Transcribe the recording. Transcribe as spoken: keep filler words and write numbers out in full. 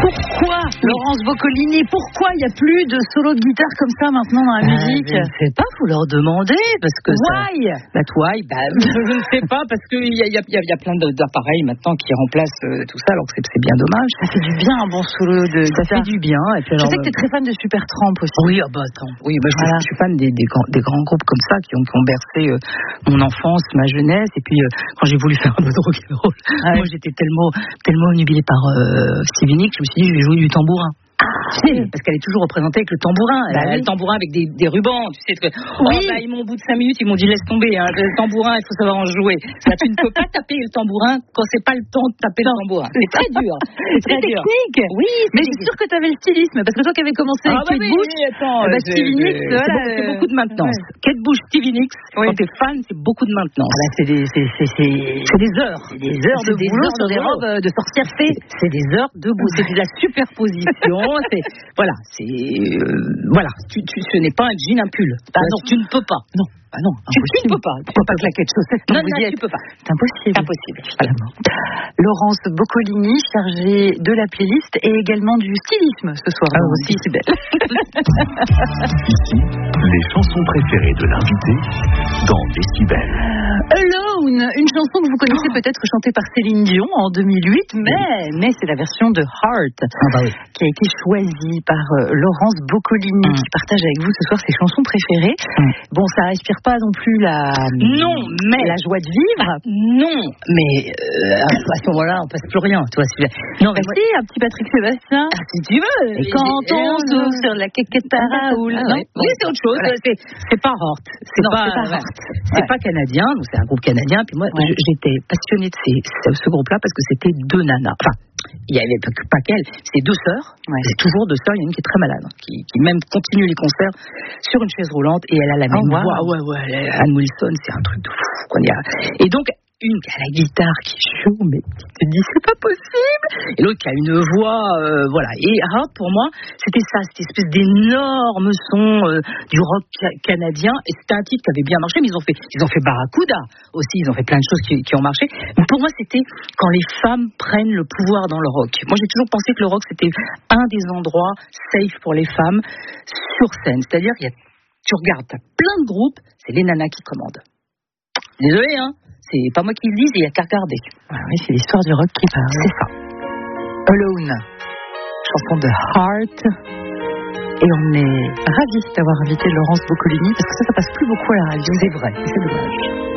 Pourquoi Laurence Boccolini, pourquoi il n'y a plus de solo de guitare comme ça maintenant dans la euh, musique? Je ne sais pas, faut leur demander parce que Why ça... Bah why bah, je ne sais pas parce qu'il y a, y, a, y a plein d'appareils maintenant qui remplacent euh, tout ça alors que c'est, c'est bien dommage. Ça fait du bien un bon solo de ça guitare. fait du bien. Et puis je alors, sais que tu es très fan de Supertramp aussi. Oui, ah bah attends. Oui, bah, je, voilà. je suis fan des, des, grands, des grands groupes comme ça qui ont, qui ont bercé euh, mon enfance, ma jeunesse. Et puis euh, quand j'ai voulu faire un peu de rock'n'roll, ah, moi j'étais tellement, tellement obnubilée par euh, Stevie Nicks, je me suis dit je vais jouer du tambourin. Ah, tu sais, parce qu'elle est toujours représentée avec le tambourin. Bah, elle a oui. le tambourin avec des, des rubans. Tu sais, que, oh, oui. bah, ils m'ont au bout de cinq minutes, ils m'ont dit laisse tomber. Hein, le tambourin, il faut savoir en jouer. Là, tu ne peux pas taper le tambourin quand c'est pas le temps de taper non. le tambourin. C'est très dur. C'est très dur. Technique. Oui, mais je suis sûre que tu avais le stylisme parce que toi qui avais commencé ah, avec bah, Kate oui, Bush, oui, attends, bah, Stevie Nicks, c'est, voilà, c'est beaucoup de maintenance. Ouais. Kate Bush, Stevie Nicks, oui. quand t'es fan, c'est beaucoup de maintenance. Ah bah, c'est des, c'est, c'est, c'est... c'est des heures. C'est des heures de boulot sur des robes de sorcières fées. C'est des heures de boulot. C'est de la superposition. c'est voilà, c'est euh, voilà. Tu, tu, ce n'est pas un jean, un pull. Ah, non, tu ne peux pas. Non. Ah non, tu, tu ne peux pas. Tu ne peux pas claquer de chaussettes. Non, non, tu peux pas. C'est impossible. C'est impossible. Évidemment. Laurence Boccolini, chargée de la playlist et également du stylisme ce soir. Ah aussi, si belle. Ici, les chansons préférées de l'invité dans Décibel. Alone, une chanson que vous connaissez oh. peut-être chantée par Céline Dion en deux mille huit, mais, mais c'est la version de Heart ah bah oui. qui a été choisie par euh, Laurence Boccolini mm. qui partage avec vous ce soir ses chansons préférées. Mm. Bon, ça respire pas non plus la non, mais la joie de vivre. Bah, non, mais euh, à ce moment-là, on passe plus rien. Toi, si... Non, mais si, un petit Patrick Sébastien. Ah, si tu veux. Et quand on souffle sur la quéquette à Raoul. Ah, ouais. Oui, c'est autre chose. Voilà. C'est, c'est pas Heart. C'est non, pas, c'est pas, ouais. Heart. C'est ouais. pas canadien. Donc c'est un groupe canadien. Puis moi, ouais. j'étais passionnée de ces, ce groupe-là parce que c'était deux nanas. Enfin, il y avait pas qu'elle. C'est deux sœurs. Ouais. C'est toujours deux sœurs. Il y en a une qui est très malade, qui, qui même continue les concerts sur une chaise roulante et elle a la même oh, voix. Wow. Ouais, ouais. Anne Wilson, c'est un truc de fou. Et donc, une qui a la guitare qui joue, mais qui te dit c'est pas possible. Et l'autre qui a une voix, euh, voilà. Et Heart, pour moi, c'était ça, cette espèce d'énorme son euh, du rock ca- canadien. Et c'était un titre qui avait bien marché, mais ils ont fait, ils ont fait Barracuda aussi. Ils ont fait plein de choses qui, qui ont marché. Mais pour moi, c'était quand les femmes prennent le pouvoir dans le rock. Moi, j'ai toujours pensé que le rock, c'était un des endroits safe pour les femmes sur scène. C'est-à-dire, il y a, tu regardes, t'as plein de groupes, c'est les nanas qui commandent. Désolé, hein. C'est pas moi qui le dis, il y a qu'à regarder. Ah oui, c'est l'histoire du rock qui parle. C'est ça. Alone, chanson de Heart. Et on est ravis d'avoir invité Laurence Boccolini parce que ça, ça passe plus beaucoup à la radio. C'est vrai, c'est dommage.